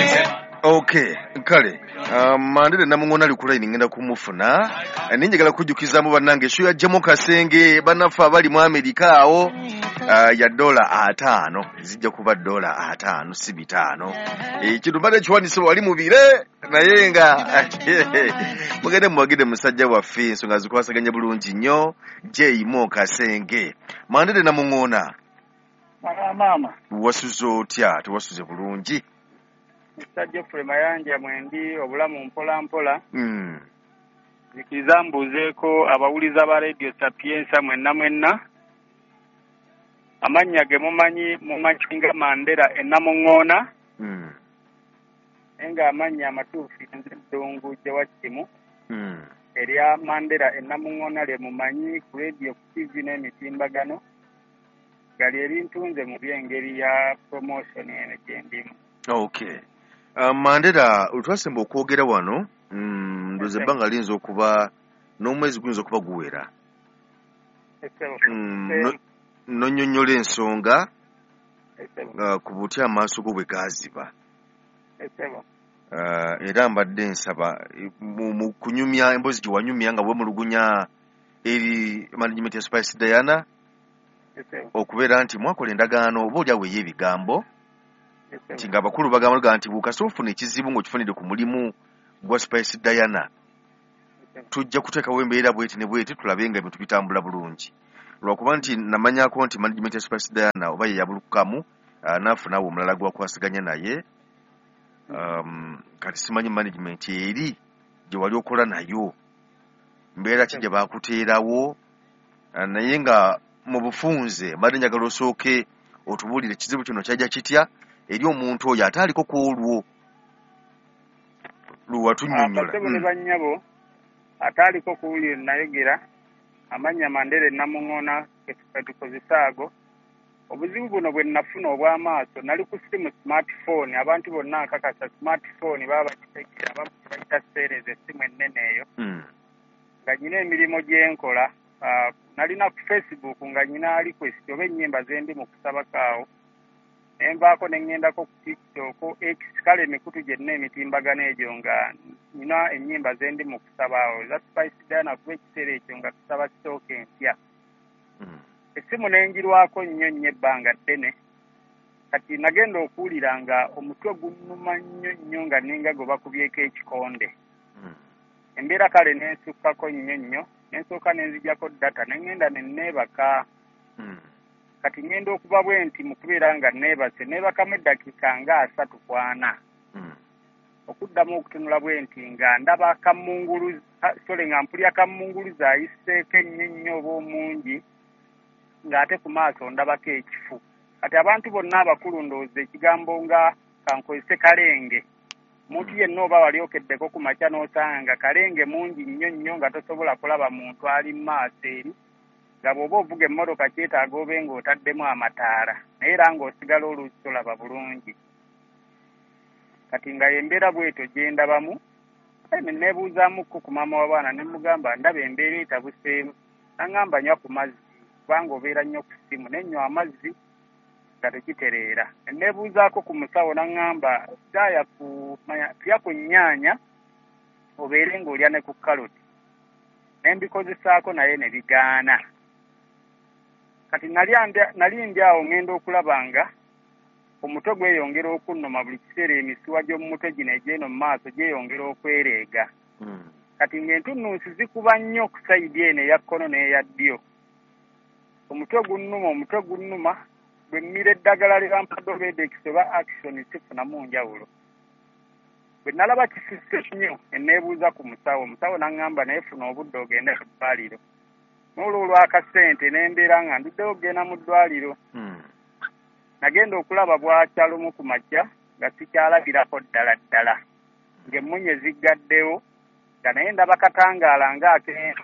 Okay, kale. Mandire namungona ali kula ngenda kumufuna. Ninjagala kujjukiza mu bannange sho ya Jemo Kasenge banafa bali mu America awo ya $5 zijja kuba $5 si bitano. Ekintu bade kiwanise wali mubire naye nga mugende mwagide musajja waffe ensonga zikwasaganya bulungi nnyo Jemo Kasenge. Mandire namungona. Mama. Wasuzo otya tuwasuze bulungi. Sajja Frema yanja mwendi obulamu mpola mpola. Zikiza mbuzeeko abawuliza ba Radio Sapienza mwenna. Amanya ge mumanyi nga Mandela ennamuŋŋoona. Enga amanya amatuufu nze ddungu gye wakimu. Erya Mandela ennamuŋŋoona lye mumanyi ku radio ku TV n'emitimbagano. Gali erintunze mu byengeri ya promotion eno gye ndimu. Okay. Mandela utwasemba okwogera wano ndoze banga linzo okuba n'omwezi guyinza okuba guwera. Nonyonyola ensonga ku butya amaaso go bwe gaziba. Era mbadde nsaba mu kunyumya emboozi gye wanyumya nga bwemulugunya eri management ya Spice Diana okubeera nti mwakola endagaano oba olyawo ey'ebigambo nti nga abakulu bagamba nti bukasa ofuna ekizibu ng'okifunire ku mulimu gwa Spice Diana tujja kuteekawo embeera bweti ne bweti tulabe nga ebintu bitambula bulungi lwakuba nti namanyako nti management ya Spice Diana oba ye yabulukamu naafunawo omulala gwakwasaganya naye kati simanyi management eri gye wali okola nayo mbeera ki gye baakuteerawo naye nga mu bufunze mbadde njagala osooke otubuulire ekizibu kino kyajja kitya eri omuntu oyo ate aliko ku olwo lwatunyonnyola. Akasebo ne bannyabo ate aliko kuwulira nayogera amanya Mandela ennamuŋŋoona ketukozesa ago obuzibu buno bwe nafuna obw'amaaso nali ku simu smartphone abantu bonna nkakasa smartphone baba bakitegera abamu bayita series essimu ennene eyo nga nyina emirimu gye nkola nalina ku Facebook nga nyina request oba ennyimba ze ndi mu kusabakaawo envaako ne ŋŋendako ku TikTok X kale emikutu gyenna emitimbagano egyo nga nyina ennyimba ze ndi mu kusabaawo eza Spice Diana kuba ekiseera ekyo nga tusaba sitooka empya essimu n'enjirwako nnyo ebbanga ddene kati nagenda okuwulira nga omutwe gunnuma nnyo nga ninga gwe bakubyeko ekikonde embeera kale nensukkako nnyo nensooka nenzijjako data neŋŋenda nenneebaka kati ngenda okuba bwe nti mu kubeera nga neebakamu eddakiika nga 3-4 okuddamu okutunula bwe nti nga ndaba nga mpulya kammunguluzi ayiseeko ennyo oba omungi ng'ate ku maaso ndabako ekifu kati abantu bonna abakulu ndowooza ekigambo nga kankozese kalenge omuntu yenna oba wali okeddeko ku makya n'osanga nga kalenge mungi nnyo nga tosobola kulaba muntu ali mu maaso eri nga bw'oba ovuga emmotoka kyetaaga obe ng'otaddemu amataala naye era ng'osigala oluusi tolaba bulungi kati nga yembeera bwetyo gye ndabamu ne neebuuzaamuko ku maama w'abaana ne mugamba ndaba embeera etabuseemu naŋŋamba nywa ku mazzi kubanga obeera nnyo ku ssimu nennywa amazzi nga tekitereera neebuuzaako ku musawo naŋŋamba tulya ku nnyaanya obeere ng'olya ne ku kaloti ne mbikozesaako naye ne bigaana kati nali ndi awo ŋŋenda okulaba nga omutwe gweyongera okunnuma buli kiseera emisuwa gy'omu mutwe gino egy'eno mu maaso gyeyongera okwereega kati ng'entunnunsi zikuba nnyo ku sayidi eno eya kkono n'eya ddyo omutwe gunnuma bwe mmira eddagala lya Mpadobedex oba action sifunamu njawulo bwe nalaba kisise nnyo enneebuuza ku musawo n'aŋŋamba naye funa obudde ogende ku ddwaliro n'olwo olw'akasente n'embeera nga nduddewo okugenda mu ddwaliro nagenda okulaba bwakya lumu ku makya nga sikyalabirako ddala ng'emmunye ziggaddewo nga naye ndaba katangaala nga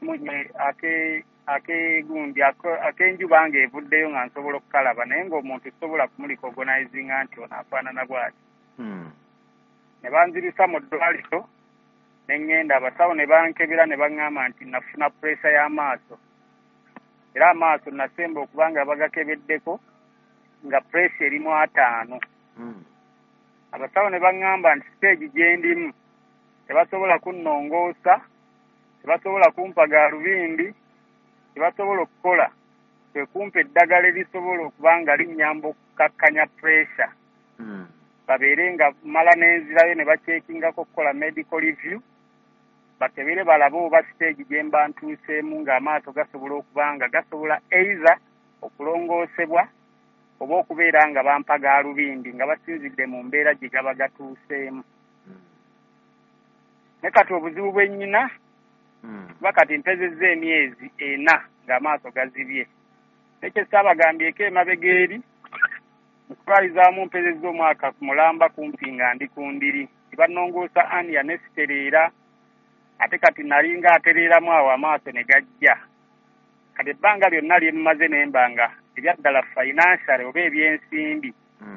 akegundi ak'enjuba ng'evuddeyo nga nsobola okukalaba naye ng'omuntu sobola kumulikogonaizinga nti ono afaanana bw'ati ne banzirisa mu ddwaliro ne ŋŋenda abasawo ne bankebera ne baŋŋamba nti nafuna pureesa y'amaaso era amaaso nasemba okuba nga bagakebeddeko nga pureesa eri mu 5 abasawo ne baŋŋamba nti stage gye ndimu tebasobola kunnongoosa, tebasobola kumpa gaalubindi, tebasobola okukola kwe kumpa eddagala erisobola okuba nga linnyamba okukkakkanya pressure. Babeere nga mala n'enzirayo ne bakyekingako okukola medical review, bakebere balabe oba stage gye mba ntuuseemu ng'amaato gasobola okuba nga gasobola either okulongoosebwa oba okubeera nga bampa gaalubindi nga basinzidde mu mbeera gye gaba gatuuseemu. Ne kati obuzibu bwe nnyina kuba kati mpezezza emyezi 4 ng'amaato gazibye. Nekye saabagambyeko emabega eri nkutwalizaamu mpezezza omwaka ku mulamba kumpi nga ndi ku ndiri. Tibannongoosa ania ne sitereera ate kati nali nga atereeramu awo amaaso ne gajja. Kati ebbanga lyonna lye mmaze ne mbanga ebyaddala financial oba ebyensimbi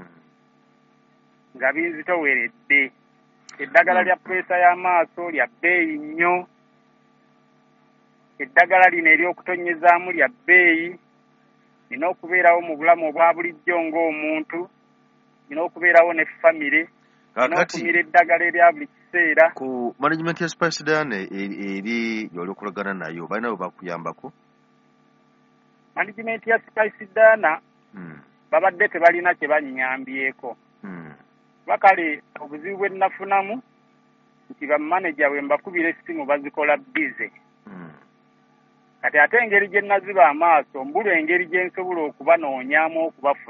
nga binzitoweredde. Eddagala lya puresa y'amaaso lya bbeeyi nnyo. Eddagala lino ery'okutonyezaamu lya bbeeyi. Nina okubeerawo mu bulamu obwa bulijjo ng'omuntu. Nina okubeerawo ne famire. Nina okumira eddagala erya buli kiseera. Ku management ya Spice Diana eri gy'oli okulagana nayo balina bwe bakuyambako? Management ya Spice Diana babadde tebalina kye bannyambyeko. Bakale obuzibu bwe nafunamu nti bammanager bwe mbakubira essimu bazikola bize. Kati ate engeri gye naziba amaaso mbula engeri gye nsobola okubanoonyaamu okubafuna.